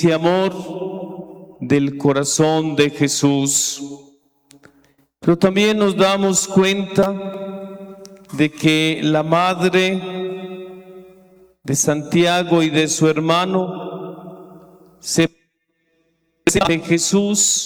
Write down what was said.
ese amor del corazón de Jesús. Pero también nos damos cuenta de que la madre de Santiago y de su hermano se de Jesús